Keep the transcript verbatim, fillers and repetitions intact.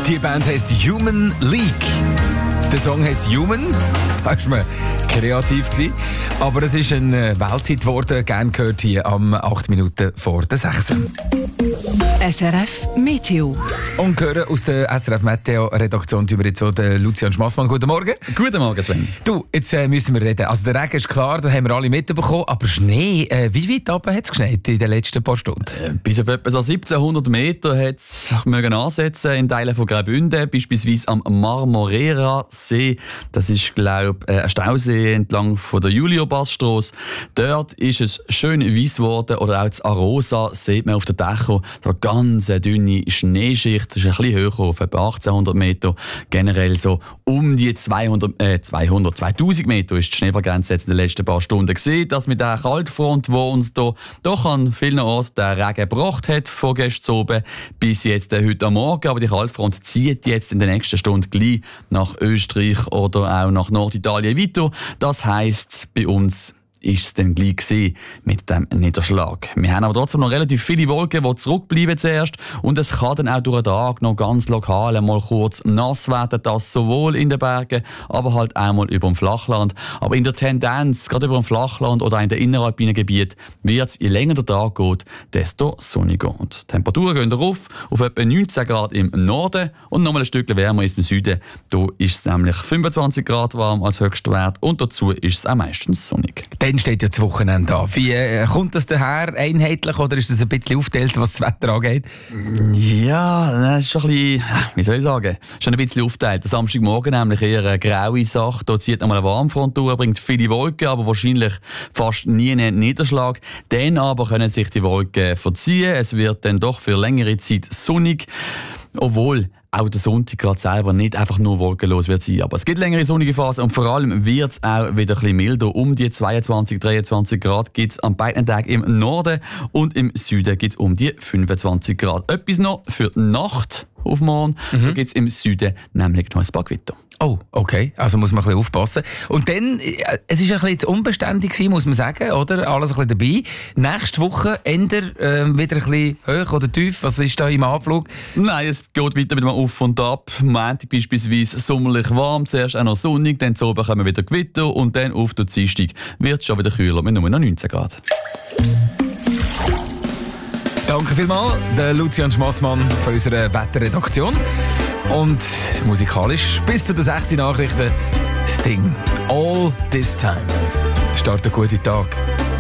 Die Band heisst Human League. Der Song heisst Human. Da war man kreativ gewesen. Aber es ist eine Weltzeit geworden. Gerne gehört hier am acht Minuten vor der sechs. S R F Meteo. Und hören aus der S R F Meteo-Redaktion über jetzt auch den Lucian Schmassmann. Guten Morgen. Guten Morgen, Sven. Du, jetzt äh, müssen wir reden. Also der Regen ist klar, das haben wir alle mitbekommen. Aber Schnee, äh, wie weit oben hat es geschneit in den letzten paar Stunden? Äh, bis auf etwa so siebzehnhundert Meter hat es ansetzen in Teilen von Graubünden, beispielsweise am Marmorera-See. Das ist, glaube ich, ein Stausee entlang von der Julio-Bass-Strasse. Dort ist es schön weiss geworden. Oder auch das Arosa sieht man auf den Dächern. Da ganz eine dünne Schneeschicht. Das ist ein bisschen höher, auf etwa achtzehnhundert Meter. Generell so um die zweihundert, äh, zweihundert, zweitausend Meter ist die Schneefallgrenze jetzt in den letzten paar Stunden gesehen. Das mit der Kaltfront, die uns da doch an vielen Orten den Regen gebracht hat, von gestern oben bis jetzt äh, heute am Morgen. Aber die Kaltfront zieht jetzt in der nächsten Stunde gleich nach Österreich oder auch nach Norditalien weiter. Das heisst, bei uns ist es dann gleich gewesen mit dem Niederschlag. Wir haben aber trotzdem noch relativ viele Wolken, die zurückbleiben zuerst. Und es kann dann auch durch den Tag noch ganz lokal mal kurz nass werden. Das sowohl in den Bergen, aber halt auch mal über dem Flachland. Aber in der Tendenz, gerade über dem Flachland oder auch in den inneralpinen Gebieten, wird es, je länger der Tag geht, desto sonniger. Und die Temperaturen gehen rauf auf etwa neunzehn Grad im Norden und nochmal ein Stückchen wärmer ist im Süden. Da ist es nämlich fünfundzwanzig Grad warm als Höchstwert und dazu ist es auch meistens sonnig. Dann steht ja das Wochenende an. Wie äh, kommt das daher einheitlich oder ist das ein bisschen aufgeteilt, was das Wetter angeht? Ja, das ist schon ein bisschen, wie soll ich sagen, schon ein bisschen aufgeteilt. Der Samstagmorgen nämlich eher eine graue Sache. Da zieht nochmal eine Warmfront durch, bringt viele Wolken, aber wahrscheinlich fast nie einen Niederschlag. Dann aber können sich die Wolken verziehen. Es wird dann doch für längere Zeit sonnig. Obwohl auch der Sonntag gerade selber nicht einfach nur wolkenlos wird sein. Aber es gibt längere sonnige Phasen und vor allem wird es auch wieder ein bisschen milder. Um die zweiundzwanzig, dreiundzwanzig Grad gibt es an beiden Tagen im Norden und im Süden gibt es um die fünfundzwanzig Grad. Etwas noch für die Nacht auf morgen. Mhm. Da gibt es im Süden nämlich noch ein paar Gewitter. Oh, okay. Also muss man ein bisschen aufpassen. Und dann, es ist ein bisschen unbeständig gewesen, muss man sagen, oder? Alles ein bisschen dabei. Nächste Woche ändert äh, wieder ein bisschen hoch oder tief. Was ist da im Anflug? Nein, es geht weiter mit dem Auf und Ab. Montag beispielsweise sommerlich warm, zuerst auch noch sonnig, dann zu oben kommen wieder Gewitter und dann auf der Dienstag wird es schon wieder kühler mit nur noch neunzehn Grad. Danke vielmals, der Lucian Schmassmann von unserer Wetterredaktion. Und musikalisch bis zu den sechs Nachrichten Sting. All This Time. Start einen guten Tag.